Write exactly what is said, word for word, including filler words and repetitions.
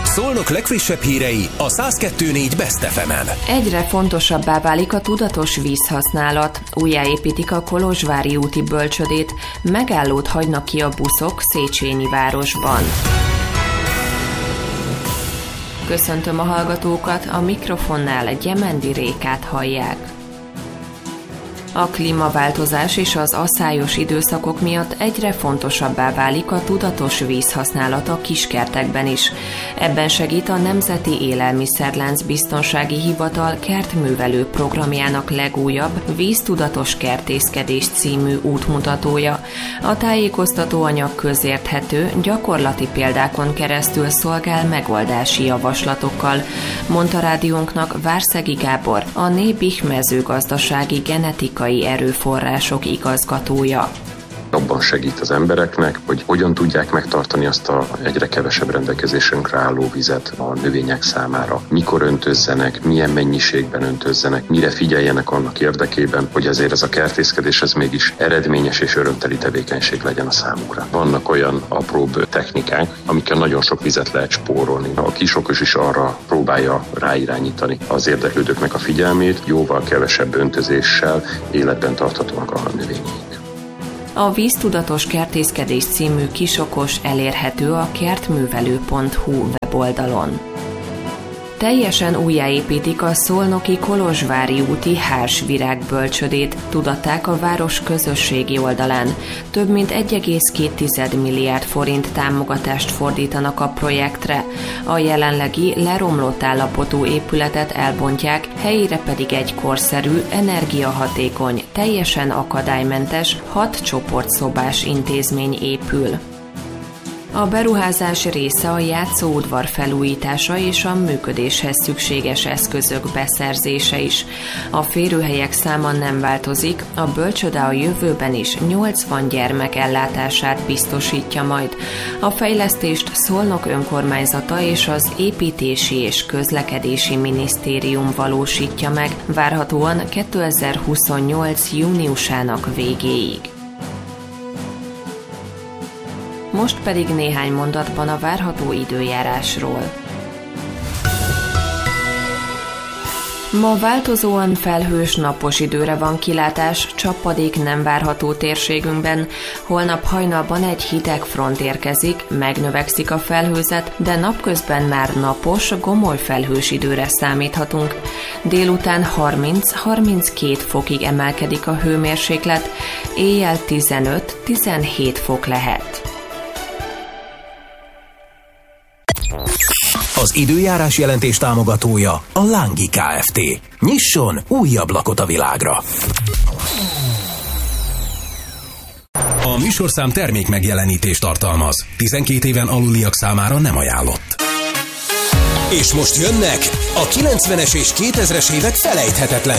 Szolnok legfrissebb hírei a száz kettő pont négy Best ef emen. Egyre fontosabbá válik a tudatos vízhasználat. Újjáépítik a Kolozsvári úti bölcsödét, megállót hagynak ki a buszok Széchenyi városban. Köszöntöm a hallgatókat, a mikrofonnál Gyemendi Rékát hallják. A klímaváltozás és az asszályos időszakok miatt egyre fontosabbá válik a tudatos vízhasználat a kiskertekben is. Ebben segít a Nemzeti Élelmiszerlánc Biztonsági Hivatal kertművelő programjának legújabb Víztudatos kertészkedés című útmutatója. A tájékoztató anyag közérthető, gyakorlati példákon keresztül szolgál megoldási javaslatokkal, mondta rádiónknak Várszegi Gábor, a Nébih mezőgazdasági genetikai erőforrások igazgatója. Abban segít az embereknek, hogy hogyan tudják megtartani azt a egyre kevesebb rendelkezésünkre álló vizet a növények számára. Mikor öntözzenek, milyen mennyiségben öntözzenek, mire figyeljenek annak érdekében, hogy azért ez a kertészkedés ez mégis eredményes és örömteli tevékenység legyen a számukra. Vannak olyan apróbb technikák, amikkel nagyon sok vizet lehet spórolni. A kisokos is arra próbálja ráirányítani az érdeklődőknek a figyelmét, jóval kevesebb öntözéssel életben tarthatóak a növényeink. A Víztudatos kertészkedés című kisokos elérhető a kertművelő pont hu weboldalon. Teljesen újjáépítik a szolnoki Kolozsvári úti hársvirágbölcsödét, tudatták a város közösségi oldalán. Több mint egy egész két milliárd forint támogatást fordítanak a projektre. A jelenlegi leromlott állapotú épületet elbontják, helyére pedig egy korszerű, energiahatékony, teljesen akadálymentes, hat csoportszobás intézmény épül. A beruházás része a játszóudvar felújítása és a működéshez szükséges eszközök beszerzése is. A férőhelyek száma nem változik, a bölcsöde a jövőben is nyolcvan gyermek ellátását biztosítja majd. A fejlesztést Szolnok önkormányzata és az Építési és Közlekedési Minisztérium valósítja meg, várhatóan kétezer-huszonnyolc júniusának végéig. Most pedig néhány mondatban a várható időjárásról. Ma változóan felhős, napos időre van kilátás, csapadék nem várható térségünkben. Holnap hajnalban egy hideg front érkezik, megnövekszik a felhőzet, de napközben már napos, gomoly felhős időre számíthatunk. Délután harminc-harminckét fokig emelkedik a hőmérséklet, éjjel tizenöt-tizenhét fok lehet. Az időjárás jelentés támogatója a Lángi Kft. Nyisson új ablakot a világra! A műsorszám termék megjelenítést tartalmaz. tizenkét éven aluliak számára nem ajánlott. És most jönnek a kilencvenes és kétezres évek felejthetetlen